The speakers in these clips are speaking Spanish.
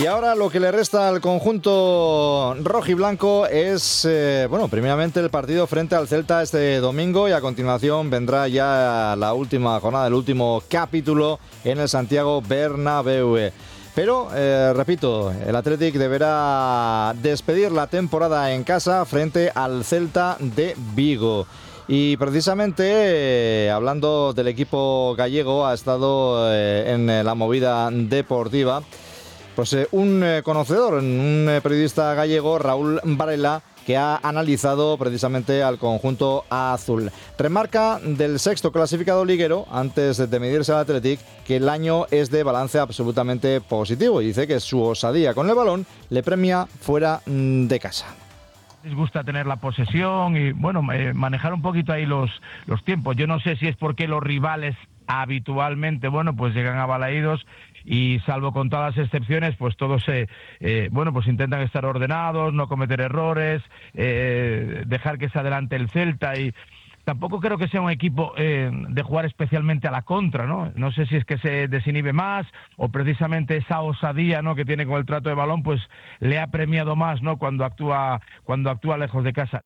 Y ahora lo que le resta al conjunto rojiblanco es, primeramente el partido frente al Celta este domingo, y a continuación vendrá ya la última jornada, el último capítulo en el Santiago Bernabéu. Pero, repito, el Athletic deberá despedir la temporada en casa frente al Celta de Vigo. Y precisamente, hablando del equipo gallego, ha estado en la movida deportiva pues un conocedor, un periodista gallego, Raúl Varela, que ha analizado precisamente al conjunto azul. Remarca del sexto clasificado liguero, antes de medirse al Athletic, que el año es de balance absolutamente positivo, y dice que su osadía con el balón le premia fuera de casa. Les gusta tener la posesión y manejar un poquito ahí los tiempos. Yo no sé si es porque los rivales habitualmente pues llegan abalaídos, y salvo con todas las excepciones, pues todos pues intentan estar ordenados, no cometer errores, dejar que se adelante el Celta, y tampoco creo que sea un equipo de jugar especialmente a la contra, ¿no? No sé si es que se desinhibe más, o precisamente esa osadía, ¿no?, que tiene con el trato de balón, pues le ha premiado más, ¿no?, cuando actúa lejos de casa.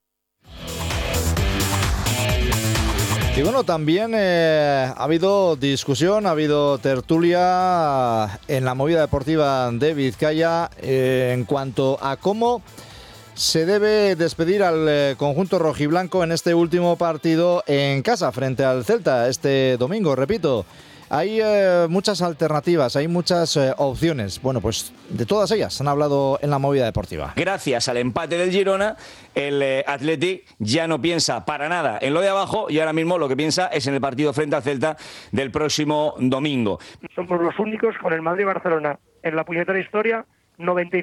Y bueno, también ha habido discusión, ha habido tertulia en la movida deportiva de Vizcaya en cuanto a cómo se debe despedir al conjunto rojiblanco en este último partido en casa frente al Celta este domingo. Repito, hay muchas alternativas, hay muchas opciones. Bueno, pues de todas ellas han hablado en la movida deportiva. Gracias al empate del Girona, el Athletic ya no piensa para nada en lo de abajo, y ahora mismo lo que piensa es en el partido frente al Celta del próximo domingo. Somos los únicos con el Madrid y Barcelona en la puñetera historia 95